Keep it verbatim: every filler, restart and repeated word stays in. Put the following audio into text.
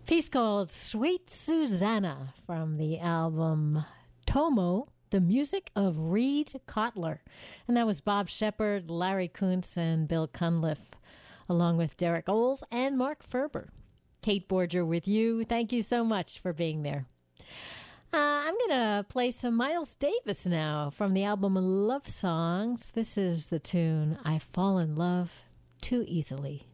Piece called Sweet Susanna from the album Tomo, the music of Reed Cotler. And that was Bob Shepard, Larry Kuntz, and Bill Cunliffe, along with Derek Oles and Mark Ferber. Kate Borger with you. Thank you so much for being there. Uh, I'm going to play some Miles Davis now from the album Love Songs. This is the tune I Fall in Love Too Easily.